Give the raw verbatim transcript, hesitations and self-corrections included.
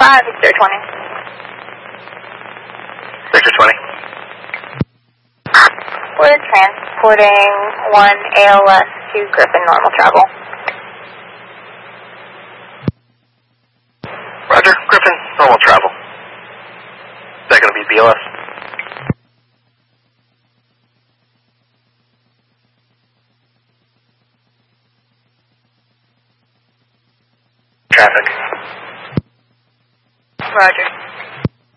five, Victor twenty. Victor twenty. We're transporting one A L S to Griffin normal travel. Roger, Griffin, normal travel. Is that going to be B L S? Traffic. Roger.